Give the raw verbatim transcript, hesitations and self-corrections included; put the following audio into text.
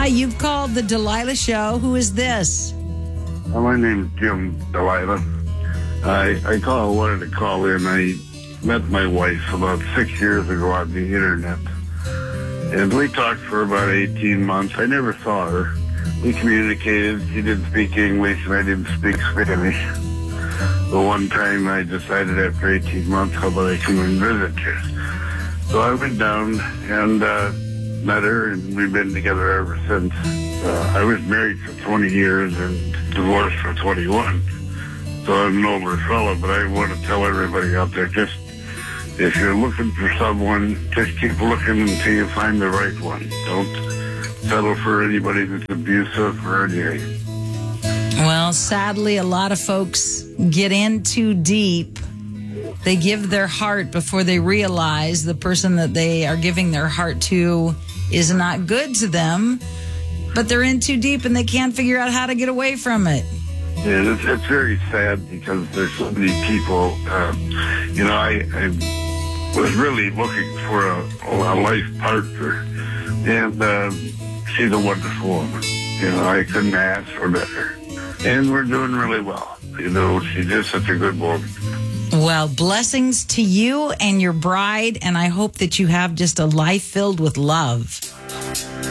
Hi, you've called the Delilah Show. Who is this? Well, my name's Jim Delilah. I I call, wanted to call in. I met my wife about six years ago on the internet. And we talked for about eighteen months. I never saw her. We communicated. She didn't speak English, and I didn't speak Spanish. The one time I decided after eighteen months, how about I come and visit her? So I went down and uh, met her, and we've been together ever since. Uh, I was married for twenty years and divorced for twenty-one. So I'm an older fellow, but I want to tell everybody out there, just if you're looking for someone, just keep looking until you find the right one. Don't settle for anybody that's abusive or anything. Well, sadly, a lot of folks get in too deep. They give their heart before they realize the person that they are giving their heart to is not good to them, but they're in too deep and they can't figure out how to get away from it. Yeah, it's, it's very sad because there's so many people. Uh, you know, I, I was really looking for a, a life partner, and uh, she's a wonderful woman. You know, I couldn't ask for better. And we're doing really well. You know, she's just such a good woman. Well, blessings to you and your bride, and I hope that you have just a life filled with love.